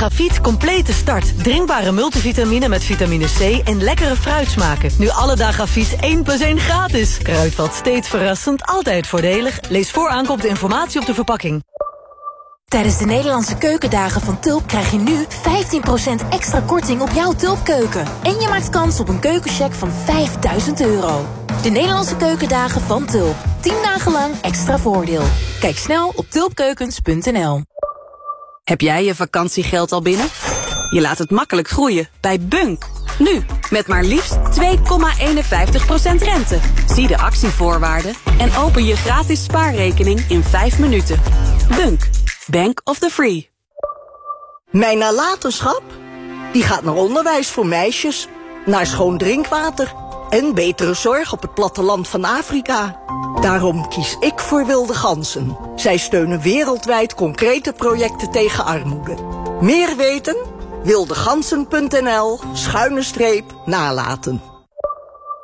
Gafiet complete start. Drinkbare multivitamine met vitamine C en lekkere fruitsmaken. Nu alle Gafiet 1 + 1 gratis. Kruidvat steeds verrassend, altijd voordelig. Lees voor aankoop de informatie op de verpakking. Tijdens de Nederlandse keukendagen van Tulp krijg je nu 15% extra korting op jouw Tulpkeuken. En je maakt kans op een keukencheck van €5000. De Nederlandse keukendagen van Tulp. 10 dagen lang extra voordeel. Kijk snel op tulpkeukens.nl. Heb jij je vakantiegeld al binnen? Je laat het makkelijk groeien bij Bunk. Nu, met maar liefst 2,51% rente. Zie de actievoorwaarden en open je gratis spaarrekening in 5 minuten. Bunk. Bank of the Free. Mijn nalatenschap? Die gaat naar onderwijs voor meisjes, naar schoon drinkwater en betere zorg op het platteland van Afrika. Daarom kies ik voor Wilde Ganzen. Zij steunen wereldwijd concrete projecten tegen armoede. Meer weten? wildegansen.nl/nalaten.